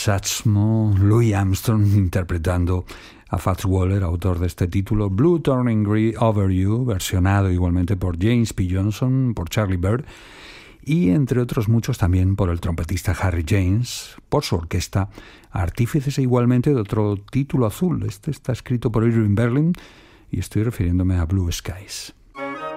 Satchmo, Louis Armstrong interpretando a Fats Waller, autor de este título, Blue Turning Green Over You, versionado igualmente por James P. Johnson, por Charlie Byrd y entre otros muchos también por el trompetista Harry James, por su orquesta, artífices igualmente de otro título azul. Este está escrito por Irving Berlin y estoy refiriéndome a Blue Skies.